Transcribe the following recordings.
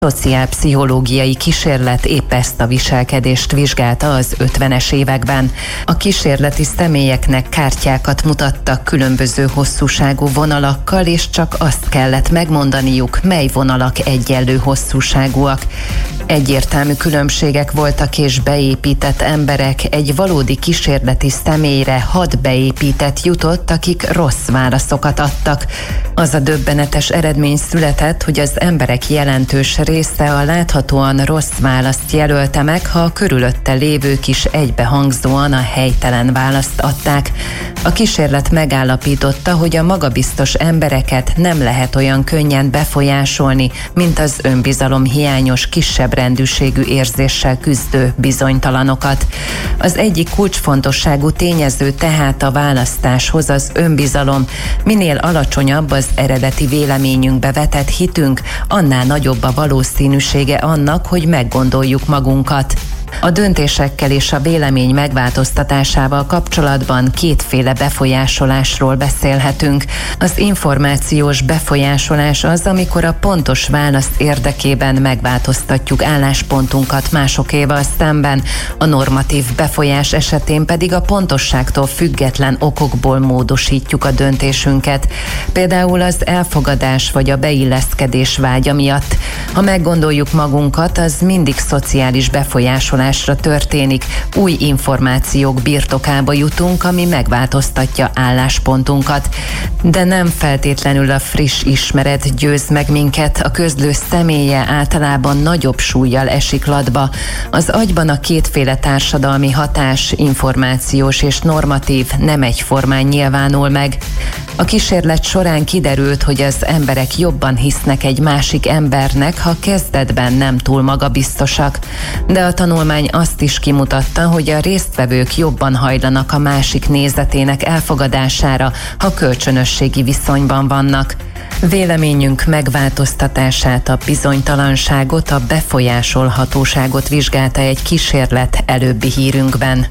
Szociálpszichológiai kísérlet épp ezt a viselkedést vizsgálta az 50-es években. A kísérleti személyeknek kártyákat mutattak különböző hosszúságú vonalakkal, és csak azt kellett megmondaniuk, mely vonalak egyenlő hosszúságúak. Egyértelmű különbségek voltak, és beépített emberek egy valódi kísérleti személyre 6 beépített jutott, akik rossz válaszokat adtak. Az a döbbenetes eredmény született, hogy az emberek jelentős része a láthatóan rossz választ jelölte meg, ha a körülötte lévők is egybehangzóan a helytelen választ adták. A kísérlet megállapította, hogy a magabiztos embereket nem lehet olyan könnyen befolyásolni, mint az önbizalomhiányos, kisebb rendűségű érzéssel küzdő bizonytalanokat. Az egyik kulcsfontosságú tényező tehát a választáshoz az önbizalom. Minél alacsonyabb az eredeti véleményünkbe vetett hitünk, annál nagyobb a valószínűsége annak, hogy meggondoljuk magunkat. A döntésekkel és a vélemény megváltoztatásával kapcsolatban kétféle befolyásolásról beszélhetünk. Az információs befolyásolás az, amikor a pontos válasz érdekében megváltoztatjuk álláspontunkat másokéval szemben. A normatív befolyás esetén pedig a pontosságtól független okokból módosítjuk a döntésünket. Például az elfogadás vagy a beilleszkedés vágya miatt. Ha meggondoljuk magunkat, az mindig szociális befolyásolás történik, új információk birtokába jutunk, ami megváltoztatja álláspontunkat. De nem feltétlenül a friss ismeret győz meg minket, a közlő személye általában nagyobb súllyal esik latba. Az agyban a kétféle társadalmi hatás, információs és normatív, nem egyformán nyilvánul meg. A kísérlet során kiderült, hogy az emberek jobban hisznek egy másik embernek, ha kezdetben nem túl magabiztosak. De a tanulmány azt is kimutatta, hogy a résztvevők jobban hajlanak a másik nézetének elfogadására, ha kölcsönösségi viszonyban vannak. Véleményünk megváltoztatását, a bizonytalanságot, a befolyásolhatóságot vizsgálta egy kísérlet előbbi hírünkben.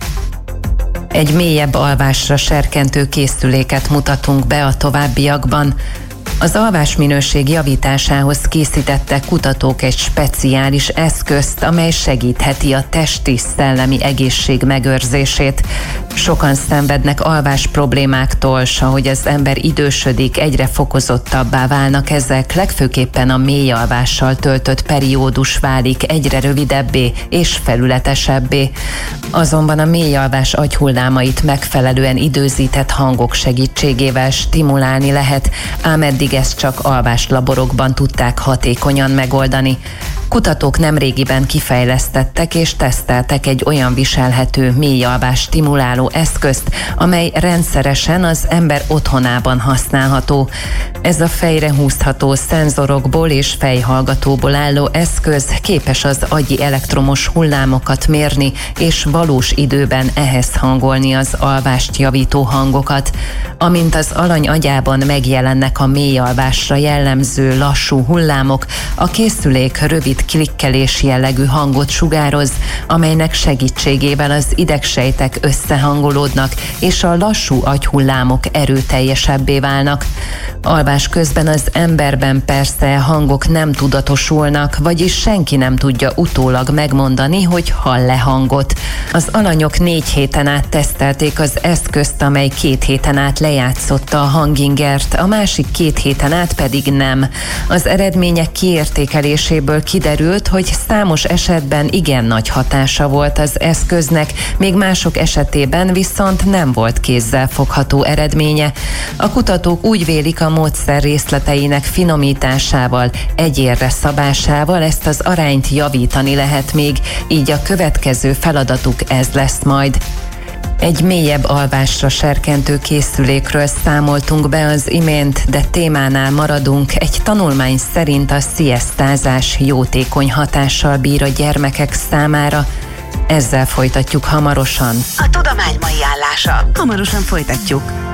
Egy mélyebb alvásra serkentő készüléket mutatunk be a továbbiakban. Az alvásminőség javításához készítettek kutatók egy speciális eszközt, amely segítheti a testi-szellemi egészség megőrzését. Sokan szenvednek alvás problémáktól, s ahogy az ember idősödik, egyre fokozottabbá válnak ezek, legfőképpen a mély alvással töltött periódus válik egyre rövidebbé és felületesebbé. Azonban a mély alvás agyhullámait megfelelően időzített hangok segítségével stimulálni lehet, ám eddig ezt csak alváslaborokban tudták hatékonyan megoldani. Kutatók nemrégiben kifejlesztettek és teszteltek egy olyan viselhető mélyalvás stimuláló eszközt, amely rendszeresen az ember otthonában használható. Ez a fejre húzható szenzorokból és fejhallgatóból álló eszköz képes az agyi elektromos hullámokat mérni és valós időben ehhez hangolni az alvást javító hangokat. Amint az alany agyában megjelennek a mélyalvásra jellemző lassú hullámok, a készülék rövid klikkelés jellegű hangot sugároz, amelynek segítségével az idegsejtek összehangolódnak, és a lassú agyhullámok erőteljesebbé válnak. Alvás közben az emberben persze hangok nem tudatosulnak, vagyis senki nem tudja utólag megmondani, hogy hall-e hangot. Az alanyok 4 héten át tesztelték az eszközt, amely 2 héten át lejátszotta a hangingert, a másik 2 héten át pedig nem. Az eredmények kiértékeléséből kiderült, hogy számos esetben igen nagy hatása volt az eszköznek, még mások esetében viszont nem volt kézzel fogható eredménye. A kutatók úgy vélik, a módszer részleteinek finomításával, egyérre szabásával ezt az arányt javítani lehet még, így a következő feladatuk ez lesz majd. Egy mélyebb alvásra serkentő készülékről számoltunk be az imént, de témánál maradunk. Egy tanulmány szerint a sziasztázás jótékony hatással bír a gyermekek számára. Ezzel folytatjuk hamarosan. A tudomány mai állása. Hamarosan folytatjuk.